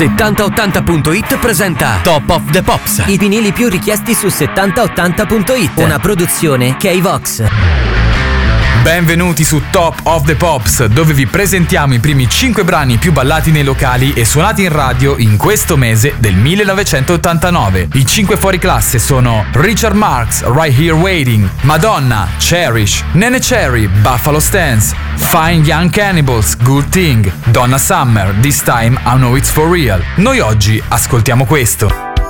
7080.it presenta Top of the Pops, i vinili più richiesti su 7080.it, una produzione K-Vox. Benvenuti su Top of the Pops, dove vi presentiamo i primi 5 brani più ballati nei locali e suonati in radio in questo mese del 1989. I 5 fuori classe sono Richard Marx, Right Here Waiting, Madonna, Cherish, Nene Cherry, Buffalo Stance, Fine Young Cannibals, Good Thing, Donna Summer, This Time I Know It's For Real. Noi oggi ascoltiamo questo.